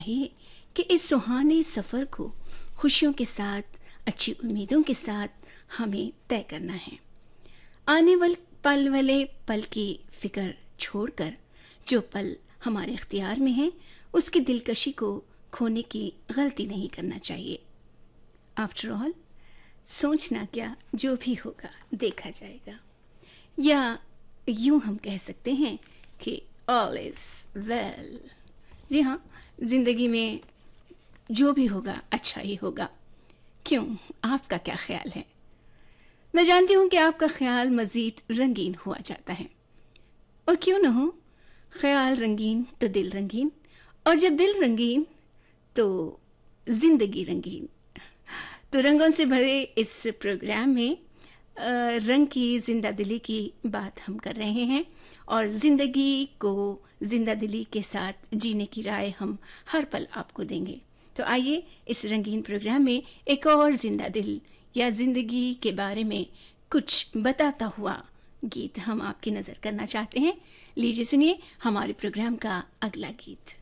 चाहिए कि इस सुहाने सफ़र को खुशियों के साथ, अच्छी उम्मीदों के साथ हमें तय करना है। आने वाले पल की फिक्र छोड़कर जो पल हमारे इख्तियार में है उसकी दिलकशी को खोने की गलती नहीं करना चाहिए। आफ्टर ऑल, सोचना क्या, जो भी होगा देखा जाएगा, या यूं हम कह सकते हैं कि ऑल इज वेल। जी हाँ, ज़िंदगी में जो भी होगा अच्छा ही होगा। क्यों, आपका क्या ख्याल है? मैं जानती हूँ कि आपका ख्याल मज़ीद रंगीन हुआ जाता है, और क्यों न हो, ख्याल रंगीन तो दिल रंगीन, और जब दिल रंगीन तो ज़िंदगी रंगीन। तो रंगों से भरे इस प्रोग्राम में रंग की जिंदा दिली की बात हम कर रहे हैं, और ज़िंदगी को जिंदा दिली के साथ जीने की राय हम हर पल आपको देंगे। तो आइए इस रंगीन प्रोग्राम में एक और जिंदा दिल या ज़िंदगी के बारे में कुछ बताता हुआ गीत हम आपकी नज़र करना चाहते हैं। लीजिए सुनिए हमारे प्रोग्राम का अगला गीत।